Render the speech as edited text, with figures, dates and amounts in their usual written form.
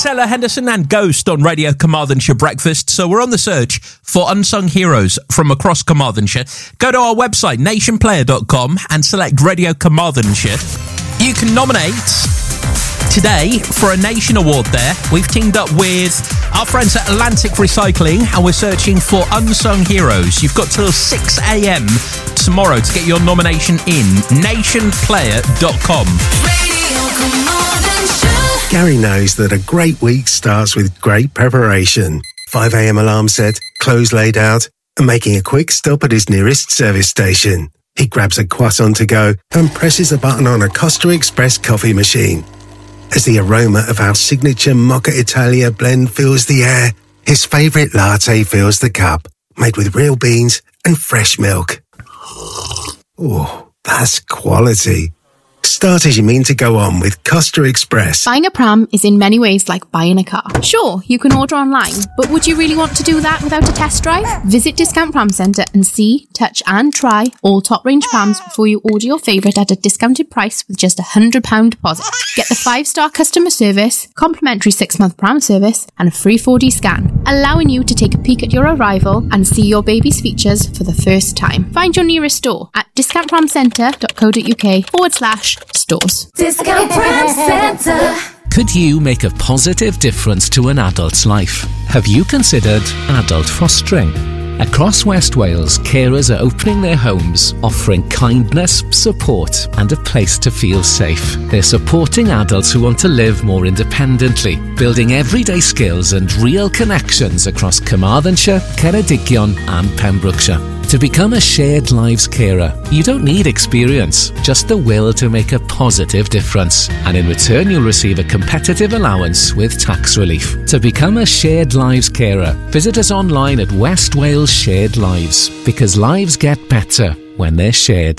Ella Henderson and Ghost on Radio Carmarthenshire Breakfast. So we're on the search for unsung heroes from across Carmarthenshire. Go to our website, nationplayer.com, and select Radio Carmarthenshire. You can nominate today for a Nation Award there. We've teamed up with our friends at Atlantic Recycling and we're searching for unsung heroes. You've got till 6 a.m. tomorrow to get your nomination in. nationplayer.com. Gary knows that a great week starts with great preparation. 5 a.m. alarm set, clothes laid out, and making a quick stop at his nearest service station. He grabs a croissant to go and presses a button on a Costa Express coffee machine. As the aroma of our signature Mocha Italia blend fills the air, his favourite latte fills the cup, made with real beans and fresh milk. Oh, that's quality. Start as you mean to go on with Costa Express. Buying a pram is in many ways like buying a car. Sure, you can order online, but would you really want to do that without a test drive? Visit Discount Pram Centre and see, touch and try all top range prams before you order your favourite at a discounted price with just £100 deposit. Get the 5-star customer service, complimentary 6-month pram service and a free 4D scan, allowing you to take a peek at your arrival and see your baby's features for the first time. Find your nearest store at discountpramcentre.co.uk/stores. Discount Pram Centre. Could you make a positive difference to an adult's life? Have you considered adult fostering? Across West Wales, carers are opening their homes, offering kindness, support and a place to feel safe. They're supporting adults who want to live more independently, building everyday skills and real connections across Carmarthenshire, Ceredigion and Pembrokeshire. To become a Shared Lives carer, you don't need experience, just the will to make a positive difference. And in return, you'll receive a competitive allowance with tax relief. To become a Shared Lives carer, visit us online at West Wales Shared Lives, because lives get better when they're shared.